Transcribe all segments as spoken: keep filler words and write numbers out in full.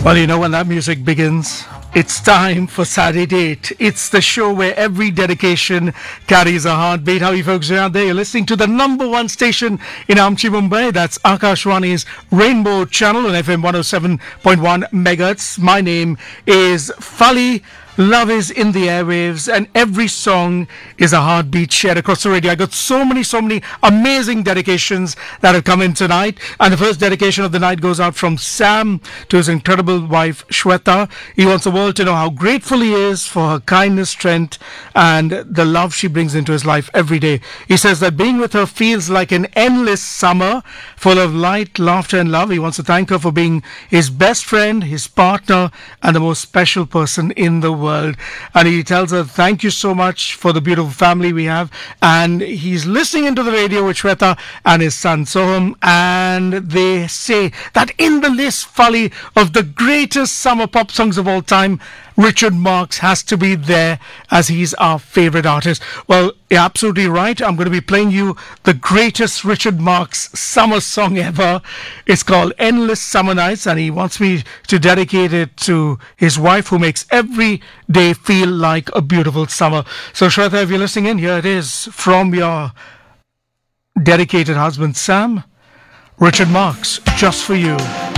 Well, you know, when that music begins, it's time for Saturday Date. It's the show where every dedication carries a heartbeat. How are you folks doing out there? You're listening to the number one station in Amchi, Mumbai. That's Akashwani's Rainbow Channel on F M one oh seven point one megahertz. My name is Fali. Love is in the airwaves, and every song is a heartbeat shared across the radio. I got so many, so many amazing dedications that have come in tonight. And the first dedication of the night goes out from Sam to his incredible wife, Shweta. He wants the world to know how grateful he is for her kindness, strength, and the love she brings into his life every day. He says that being with her feels like an endless summer full of light, laughter, and love. He wants to thank her for being his best friend, his partner, and the most special person in the world. world and he tells her thank you so much for the beautiful family we have, and he's listening into the radio with Shweta and his son Soham, and they say that in the list, Fali, of the greatest summer pop songs of all time, Richard Marx has to be there, as he's our favorite artist. Well, you're absolutely right. I'm going to be playing you the greatest Richard Marx summer song ever. It's called Endless Summer Nights, and he wants me to dedicate it to his wife, who makes every day feel like a beautiful summer. So, Shweta, if you're listening in, here it is from your dedicated husband, Sam. Richard Marx, just for you.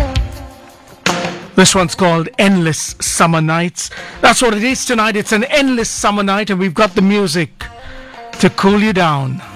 This one's called Endless Summer Nights. That's what it is tonight. It's an endless summer night, and we've got the music to cool you down.